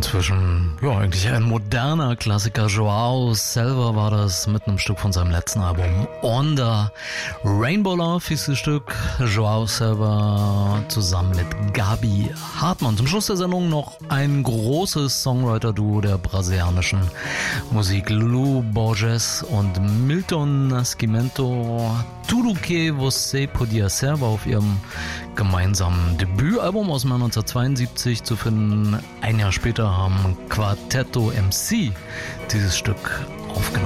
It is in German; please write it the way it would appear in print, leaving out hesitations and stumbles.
Inzwischen, ja, eigentlich ein moderner Klassiker. Joao Selva war das mit einem Stück von seinem letzten Album Onda. Rainbow Love hieß das Stück. Joao Selva zusammen mit Gabi Hartmann. Zum Schluss der Sendung noch ein großes Songwriter-Duo der brasilianischen Musik. Lulu Borges und Milton Nascimento. Tudo que você podia ser war auf ihrem gemeinsamen Debütalbum aus dem Jahr 1972 zu finden. Ein Jahr später haben Quartetto MC dieses Stück aufgenommen.